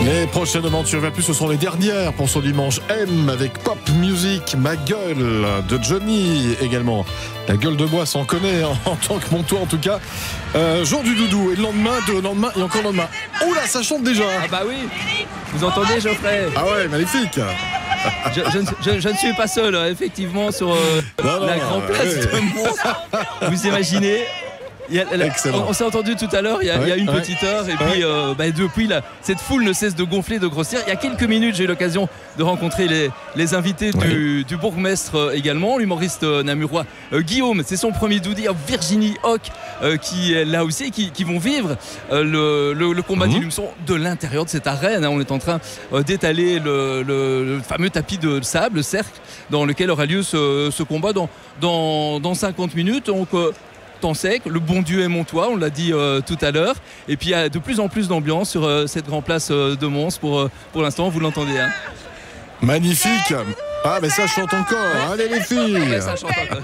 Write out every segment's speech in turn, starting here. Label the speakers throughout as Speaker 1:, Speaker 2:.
Speaker 1: Les prochaines aventures vers plus, ce sont les dernières pour ce dimanche M avec Pop Music, Ma Gueule de Johnny également. La gueule de bois s'en connaît en tant que Montois en tout cas. Jour du doudou et le lendemain, le lendemain et encore le lendemain. Oh là, ça chante déjà.
Speaker 2: Ah bah oui, vous entendez Geoffrey?
Speaker 1: Ah ouais, magnifique.
Speaker 2: Je ne suis pas seul, effectivement, sur la grande place de Mons. Vous imaginez? On s'est entendu tout à l'heure, il y a une petite heure, et puis depuis cette foule ne cesse de gonfler, de grossir. Il y a quelques minutes, j'ai eu l'occasion de rencontrer les invités du bourgmestre également, l'humoriste namurois Guillaume. C'est son premier doudi, Virginie Hoc qui est là aussi, qui vont vivre le combat d'Illumination de l'intérieur de cette arène. On est en train d'étaler le fameux tapis de sable, le cercle, dans lequel aura lieu ce combat dans 50 minutes. Donc, temps sec, le bon Dieu est montois, on l'a dit tout à l'heure, et puis il y a de plus en plus d'ambiance sur cette grande place de Mons pour l'instant, vous l'entendez hein.
Speaker 1: Magnifique. Ah mais ça chante encore, allez les filles.
Speaker 2: Ouais, ça chante encore.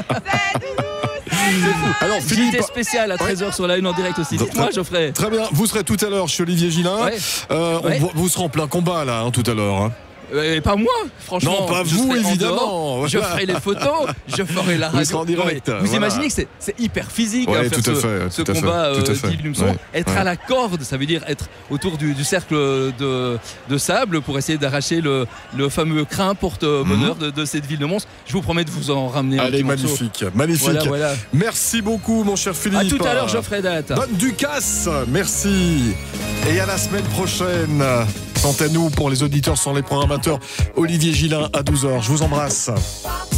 Speaker 1: Alors Philippe,
Speaker 2: JT spécial à 13h sur la Une en direct aussi. Dites-moi Geoffrey.
Speaker 1: Très bien, vous serez tout à l'heure chez Olivier Gillin. Vous serez en plein combat là tout à l'heure.
Speaker 2: Pas moi, franchement.
Speaker 1: Non, pas vous, évidemment.
Speaker 2: Je ferai les photos, je ferai la radio.
Speaker 1: Vous serez en direct.
Speaker 2: Vous imaginez que c'est hyper physique ce combat d'Illumination. Être à la corde, ça veut dire être autour du cercle de sable pour essayer d'arracher le fameux crin porte-bonheur de cette ville de Mons. Je vous promets de vous en ramener un petit
Speaker 1: magnifique,
Speaker 2: morceau.
Speaker 1: magnifique.
Speaker 2: Voilà.
Speaker 1: Merci beaucoup, mon cher Philippe.
Speaker 2: À tout à l'heure, Geoffrey Date.
Speaker 1: Bonne Ducasse, merci. Et à la semaine prochaine. Quant à nous, pour les auditeurs sans les programmateurs, Olivier Gillin à 12h. Je vous embrasse.